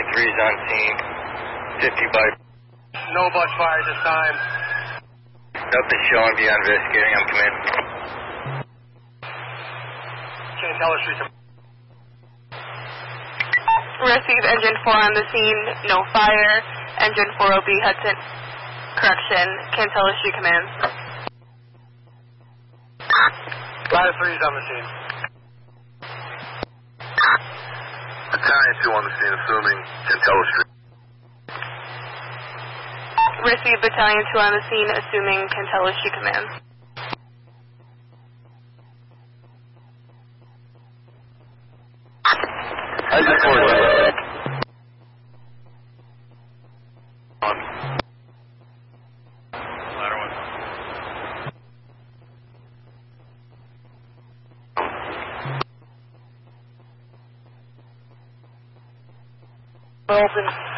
3's on scene. 50 by. No bush fire this time. Nothing showing beyond investigating. I'm coming. Chantella Street. Receive engine 4 on the scene, no fire. Engine 4 will be Hudson. Correction, Cantella Street Command. Ladder 3's on the scene. Battalion 2 on the scene, assuming Cantella Street. Receive Battalion 2 on the scene, assuming Cantella Street Command. I just forwarded. Ladder 1. Open.